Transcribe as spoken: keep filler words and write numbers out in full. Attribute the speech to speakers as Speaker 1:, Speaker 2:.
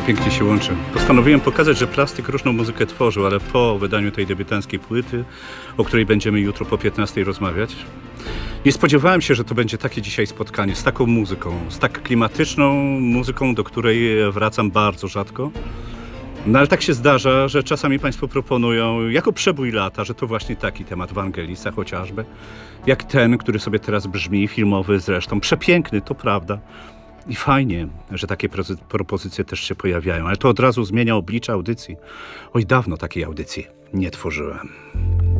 Speaker 1: Ale pięknie się łączy. Postanowiłem pokazać, że Plastyk różną muzykę tworzył, ale po wydaniu tej debiutanckiej płyty, o której będziemy jutro po piętnastej rozmawiać, nie spodziewałem się, że to będzie takie dzisiaj spotkanie z taką muzyką, z tak klimatyczną muzyką, do której wracam bardzo rzadko. No ale tak się zdarza, że czasami Państwo proponują jako przebój lata, że to właśnie taki temat Vangelisa chociażby, jak ten, który sobie teraz brzmi, filmowy zresztą, przepiękny, to prawda. I fajnie, że takie propozycje też się pojawiają, ale to od razu zmienia oblicze audycji. Oj, dawno takiej audycji nie tworzyłem.